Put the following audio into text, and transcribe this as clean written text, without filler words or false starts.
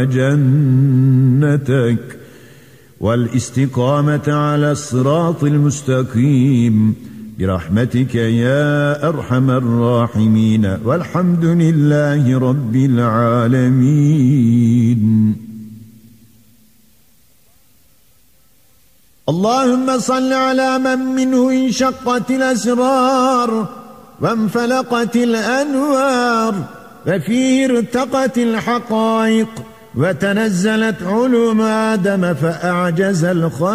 جنتك والاستقامة على الصراط المستقيم برحمتك يا أرحم الراحمين، والحمد لله رب العالمين. اللهم صل على من منه انشقت الأسرار وانفلقت الأنوار وفيه ارتقت الحقائق وتنزلت علوم آدم فأعجز الخلق